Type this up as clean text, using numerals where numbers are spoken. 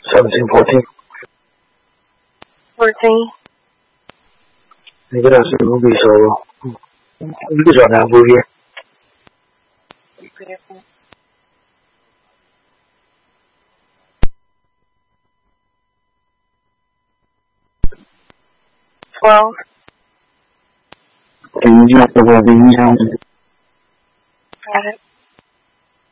17, 14. 14. 你嗰度算好倍數喎，呢個仲有兩倍嘅。 12. 等一下，我俾你聽。 Got it.